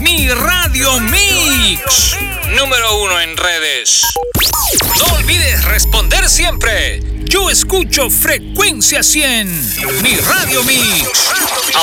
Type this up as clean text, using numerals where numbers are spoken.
Mi Radio Mix. Número 1 en redes. No olvides responder siempre. Yo escucho Frecuencia 100. Mi Radio Mix.